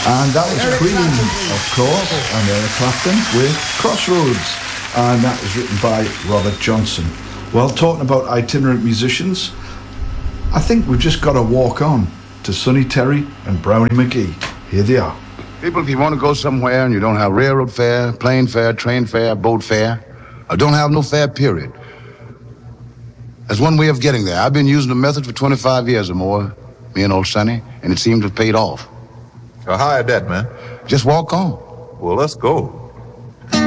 And that was Queen, of course, and Eric Clapton with Crossroads. And that was written by Robert Johnson. Well, talking about itinerant musicians, I think we've just got to walk on to Sonny Terry and Brownie McGhee. Here they are. People, if you want to go somewhere and you don't have railroad fare, plane fare, train fare, boat fare, or don't have no fare, period, there's one way of getting there. I've been using the method for 25 years or more, me and old Sonny, and it seems to have paid off. So how is that, man? Just walk on. Well, let's go.